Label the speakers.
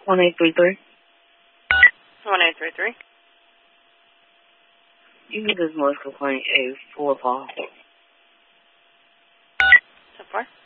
Speaker 1: 1833.
Speaker 2: 1833.
Speaker 1: You can just most complaint a 4 o'clock.
Speaker 2: So far?